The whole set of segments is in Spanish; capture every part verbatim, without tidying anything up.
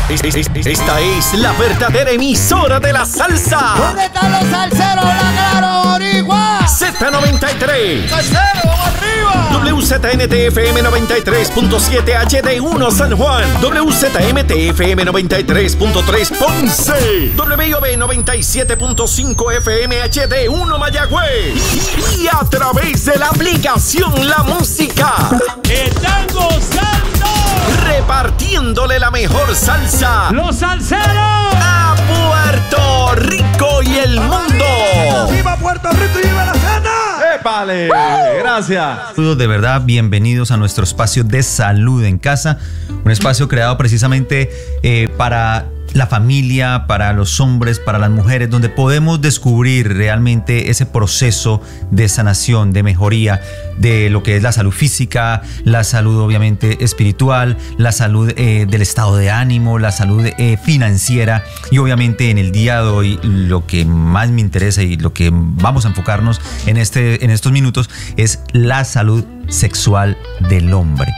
Es- es- es- Esta es la verdadera emisora de la salsa. ¿Dónde están los salseros, la claro, boricua? Z noventa y tres. ¡Salsero, vamos arriba! W Z N T F M noventa y tres punto siete H D uno San Juan. W Z M T F M noventa y tres punto tres Ponce. W O B noventa y siete punto cinco F M H D uno Mayagüez. Y, y a través de la aplicación La Música. ¡Están gozando! Repartiéndole la mejor salsa ¡Los salseros! a Puerto Rico y el mundo. ¡Viva Puerto Rico y viva la cena! ¡Épale! Gracias. Saludos, de verdad, bienvenidos a nuestro espacio de salud en casa, un espacio creado precisamente eh, para la familia, para los hombres, para las mujeres, donde podemos descubrir realmente ese proceso de sanación, de mejoría de lo que es la salud física, la salud obviamente espiritual, la salud eh, del estado de ánimo, la salud eh, financiera y obviamente en el día de hoy lo que más me interesa y lo que vamos a enfocarnos en, este, en estos minutos es la salud sexual del hombre.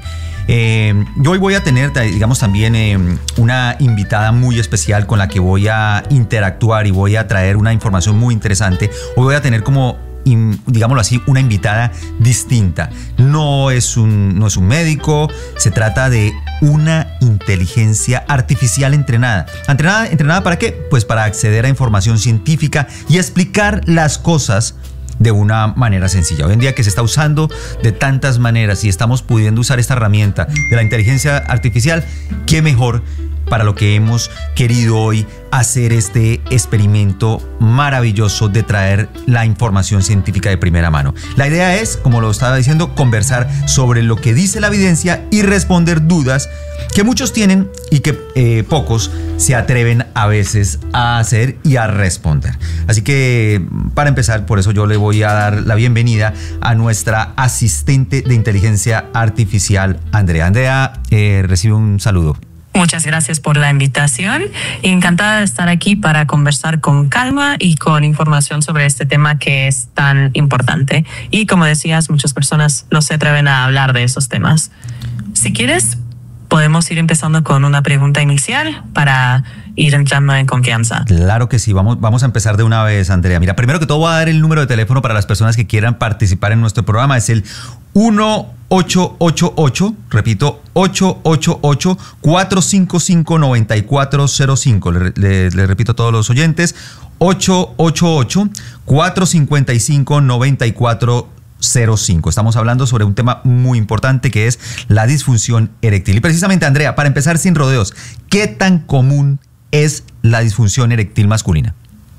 Eh, yo hoy voy a tener, digamos, también eh, una invitada muy especial con la que voy a interactuar y voy a traer una información muy interesante. Hoy voy a tener como, digámoslo así, una invitada distinta. No es un, no es un médico, se trata de una inteligencia artificial entrenada. ¿Entrenada, entrenada para qué? Pues para acceder a información científica y explicar las cosas de una manera sencilla. Hoy en día que se está usando de tantas maneras y estamos pudiendo usar esta herramienta de la inteligencia artificial, qué mejor para lo que hemos querido hoy hacer este experimento maravilloso de traer la información científica de primera mano. La idea es, como lo estaba diciendo, conversar sobre lo que dice la evidencia y responder dudas que muchos tienen y que eh, pocos se atreven a veces a hacer y a responder. Así que para empezar, por eso yo le voy a dar la bienvenida a nuestra asistente de inteligencia artificial, Andrea. Andrea, eh, recibe un saludo. Muchas gracias por la invitación. Encantada de estar aquí para conversar con calma y con información sobre este tema que es tan importante. Y como decías, muchas personas no se atreven a hablar de esos temas. Si quieres, podemos ir empezando con una pregunta inicial para ir entrando en confianza. Claro que sí, vamos, vamos a empezar de una vez, Andrea. Mira, primero que todo voy a dar el número de teléfono para las personas que quieran participar en nuestro programa. Es el uno ocho ocho ocho, repito, ocho ocho ocho, cuatro cinco cinco, nueve cuatro cero cinco. Le, le, le repito a todos los oyentes, ocho ocho ocho, cuatro cinco cinco, nueve cuatro cero cinco. Estamos hablando sobre un tema muy importante que es la disfunción eréctil. Y precisamente, Andrea, para empezar sin rodeos, ¿qué tan común es la disfunción eréctil masculina?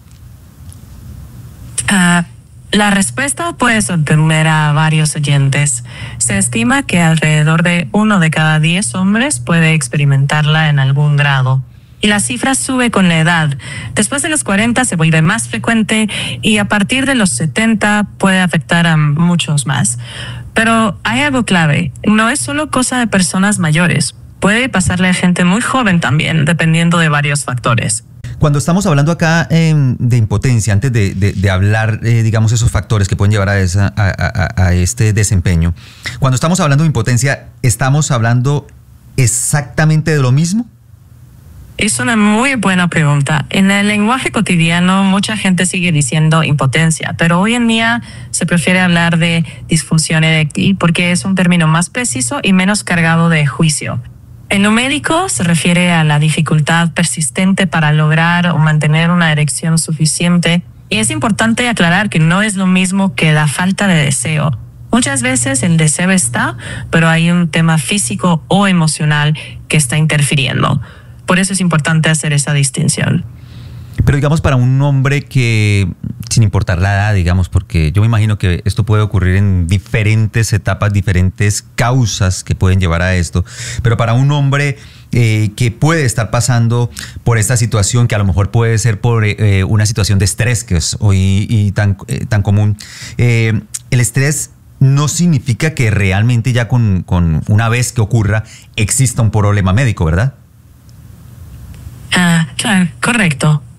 Uh, la respuesta puede sorprender a varios oyentes. Se estima que alrededor de uno de cada diez hombres puede experimentarla en algún grado. Y la cifra sube con la edad. Después de los cuarenta se vuelve más frecuente y a partir de los setenta puede afectar a muchos más. Pero hay algo clave. No es solo cosa de personas mayores. Puede pasarle a gente muy joven también, dependiendo de varios factores. Cuando estamos hablando acá eh, de impotencia, antes de, de, de hablar, eh, digamos, esos factores que pueden llevar a, esa, a, a, a este desempeño, cuando estamos hablando de impotencia, ¿estamos hablando exactamente de lo mismo? Es una muy buena pregunta. En el lenguaje cotidiano, mucha gente sigue diciendo impotencia, pero hoy en día se prefiere hablar de disfunción eréctil porque es un término más preciso y menos cargado de juicio. En lo médico se refiere a la dificultad persistente para lograr o mantener una erección suficiente y es importante aclarar que no es lo mismo que la falta de deseo. Muchas veces el deseo está, pero hay un tema físico o emocional que está interfiriendo. Por eso es importante hacer esa distinción. Pero digamos para un hombre que, sin importar la edad, digamos, porque yo me imagino que esto puede ocurrir en diferentes etapas, diferentes causas que pueden llevar a esto, pero para un hombre eh, que puede estar pasando por esta situación, que a lo mejor puede ser por eh, una situación de estrés, que es hoy y tan, eh, tan común, eh, el estrés no significa que realmente ya con, con una vez que ocurra exista un problema médico, ¿verdad? Ah, claro, correcto.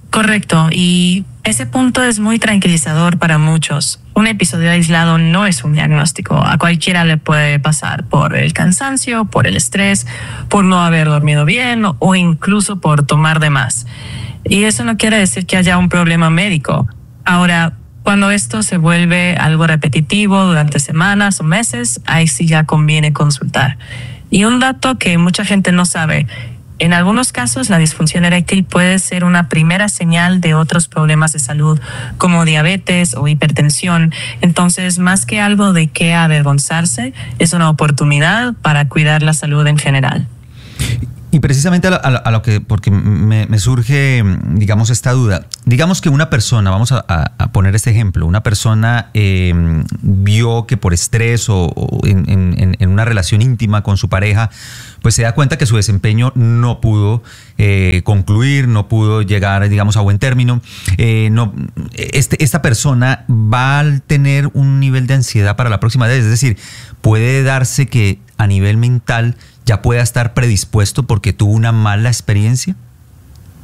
Correcto, y ese punto es muy tranquilizador para muchos. Un episodio aislado no es un diagnóstico. A cualquiera le puede pasar por el cansancio, por el estrés, por no haber dormido bien o incluso por tomar de más. Y eso no quiere decir que haya un problema médico. Ahora, cuando esto se vuelve algo repetitivo durante semanas o meses, ahí sí ya conviene consultar. Y un dato que mucha gente no sabe: en algunos casos, la disfunción eréctil puede ser una primera señal de otros problemas de salud, como diabetes o hipertensión. Entonces, más que algo de qué avergonzarse, es una oportunidad para cuidar la salud en general. Y precisamente a lo, a lo que, porque me, me surge, digamos, esta duda. Digamos que una persona, vamos a, a poner este ejemplo, una persona eh, vio que por estrés o, o en, en, en una relación íntima con su pareja, pues se da cuenta que su desempeño no pudo eh, concluir, no pudo llegar, digamos, a buen término. Eh, no, este, esta persona va a tener un nivel de ansiedad para la próxima vez. Es decir, puede darse que a nivel mental ya pueda estar predispuesto porque tuvo una mala experiencia.